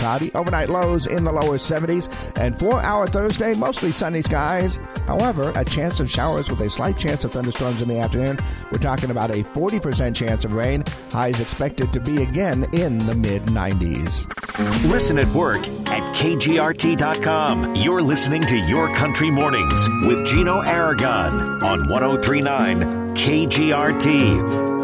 cloudy. Overnight lows in the lower 70s. And for our Thursday, mostly sunny skies. However, a chance of showers with a slight chance of thunderstorms in the afternoon. We're talking about a 40% chance of rain. Highs expected to be again in the mid-90s. Listen at work at KGRT.com. You're listening to Your Country Mornings with Gino Aragon on 103.9 KGRT.